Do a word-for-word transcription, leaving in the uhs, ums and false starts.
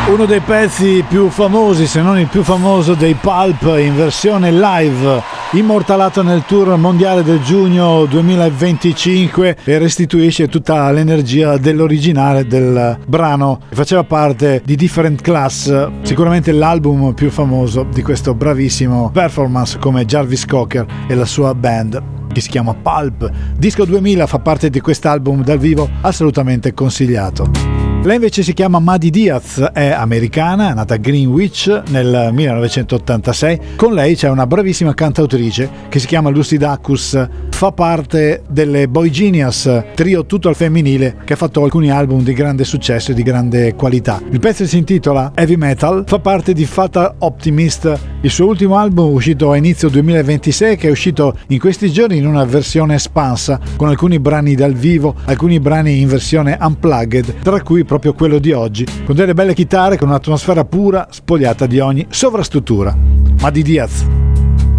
Uno dei pezzi più famosi, se non il più famoso, dei Pulp in versione live, immortalato nel tour mondiale del giugno duemilaventicinque, e restituisce tutta l'energia dell'originale del brano che faceva parte di Different Class, sicuramente l'album più famoso di questo bravissimo performance come Jarvis Cocker e la sua band, che si chiama Pulp. Disco duemila, fa parte di quest'album dal vivo, assolutamente consigliato. Lei invece si chiama Maddie Diaz, è americana, è nata a Greenwich nel millenovecentottantasei. Con lei c'è una bravissima cantautrice che si chiama Lucy Dacus, fa parte delle Boy Genius, trio tutto al femminile che ha fatto alcuni album di grande successo e di grande qualità. Il pezzo si intitola Heavy Metal, fa parte di Fatal Optimist, il suo ultimo album uscito a inizio duemilaventisei, che è uscito in questi giorni in una versione espansa con alcuni brani dal vivo, alcuni brani in versione unplugged, tra cui proprio quello di oggi, con delle belle chitarre, con un'atmosfera pura, spogliata di ogni sovrastruttura. Maddie Diaz.